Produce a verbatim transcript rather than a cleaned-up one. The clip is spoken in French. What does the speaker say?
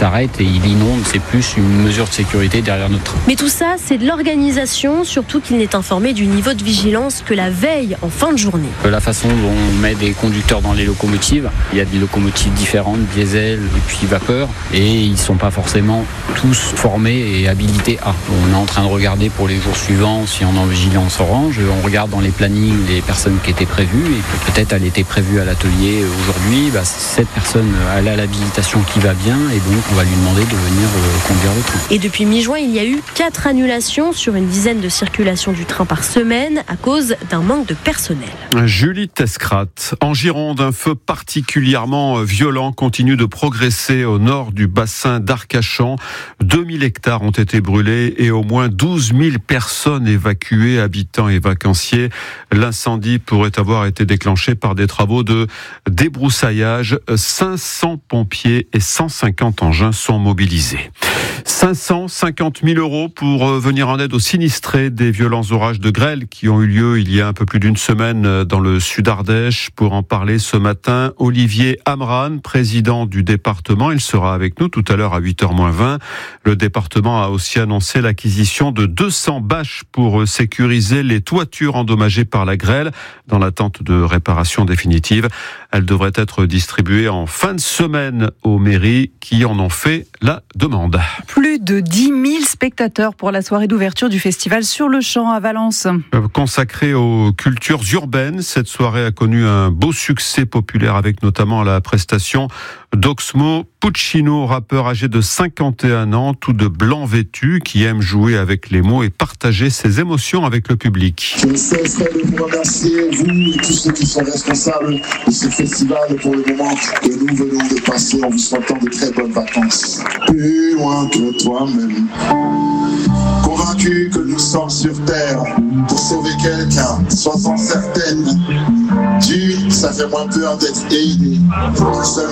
s'arrête et il inonde. C'est plus une mesure de sécurité derrière notre train. Mais tout ça, c'est de l'organisation, surtout qu'il n'est informé du niveau de vigilance que la veille en fin de journée. La façon dont on met des conducteurs dans les locomotives, il y a des locomotives différentes, diesel et puis vapeur, et ils ne sont pas forcément tous formés et habilités à. On est en train de regarder pour les jours suivants si on est en vigilance orange. On regarde dans les plannings les personnes qui étaient prévues et peut-être elle était prévue à l'atelier aujourd'hui. Bah, cette personne, elle a l'habilitation qui va bien et donc on va lui demander de venir euh, conduire le train. Et depuis mi-juin, il y a eu quatre annulations sur une dizaine de circulations du train par semaine à cause d'un manque de personnel. Julie Tescrat. En Gironde, un feu particulièrement violent continue de progresser au nord du bassin d'Arcachon. deux mille hectares ont été brûlés et au moins douze mille personnes évacuées, habitants et vacanciers. L'incendie pourrait avoir été déclenché par des travaux de débroussaillage. cinq cents pompiers et cent cinquante engins sont mobilisés. cinq cent cinquante mille euros pour venir en aide aux sinistrés des violents orages de grêle qui ont eu lieu il y a un peu plus d'une semaine dans le sud Ardèche. Pour en parler ce matin, Olivier Amran, président du département. Il sera avec nous tout à l'heure à huit heures moins vingt. Le département a aussi annoncé l'acquisition de deux cents bâches pour sécuriser les toitures endommagées par la grêle dans l'attente de réparation définitive. Elles devraient être distribuées en fin de semaine aux mairies qui en ont fait la demande. Plus de dix mille spectateurs pour la soirée d'ouverture du festival Sur le Champ à Valence. Consacrée aux cultures urbaines, cette soirée a connu un beau succès populaire avec notamment la prestation d'Oxmo Puccino, rappeur âgé de cinquante et un ans, tout de blanc vêtu, qui aime jouer avec les mots et partager ses émotions avec le public. Je ne cesserai de vous remercier, vous et tous ceux qui sont responsables de ce festival pour le moment que nous venons de passer en vous souhaitant de très bonnes vacances. Plus loin que toi-même. Convaincu que nous sommes sur terre pour sauver quelqu'un, sois-en certaine. Tu, ça fait moins peur d'être aidé. Seul